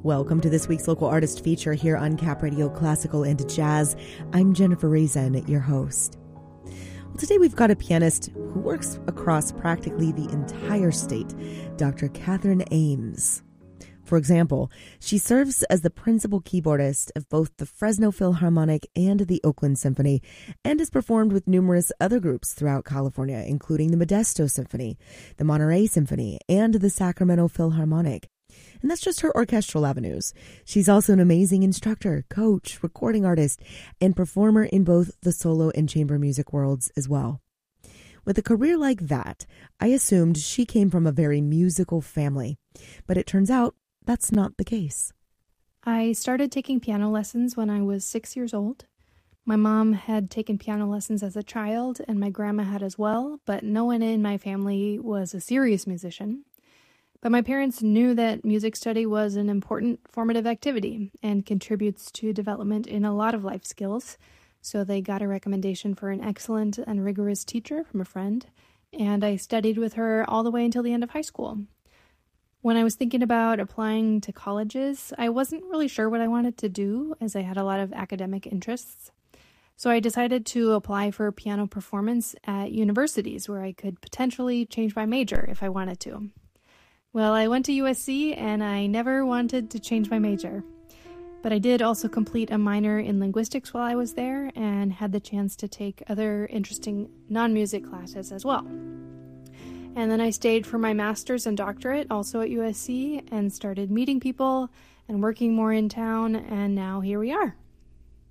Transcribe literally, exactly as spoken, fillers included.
Welcome to this week's local artist feature here on Cap Radio Classical and Jazz. I'm Jennifer Reason, your host. Well, today we've got a pianist who works across practically the entire state, Doctor Catherine Ames. For example, she serves as the principal keyboardist of both the Fresno Philharmonic and the Oakland Symphony, and has performed with numerous other groups throughout California, including the Modesto Symphony, the Monterey Symphony, and the Sacramento Philharmonic. And that's just her orchestral avenues. She's also an amazing instructor, coach, recording artist, and performer in both the solo and chamber music worlds as well. With a career like that, I assumed she came from a very musical family, but it turns out that's not the case. I started taking piano lessons when I was six years old. My mom had taken piano lessons as a child, and my grandma had as well, but no one in my family was a serious musician. But my parents knew that music study was an important formative activity and contributes to development in a lot of life skills, so they got a recommendation for an excellent and rigorous teacher from a friend, and I studied with her all the way until the end of high school. When I was thinking about applying to colleges, I wasn't really sure what I wanted to do, as I had a lot of academic interests. So I decided to apply for piano performance at universities where I could potentially change my major if I wanted to. Well, I went to U S C and I never wanted to change my major. But I did also complete a minor in linguistics while I was there and had the chance to take other interesting non-music classes as well. And then I stayed for my master's and doctorate also at U S C and started meeting people and working more in town, and now here we are.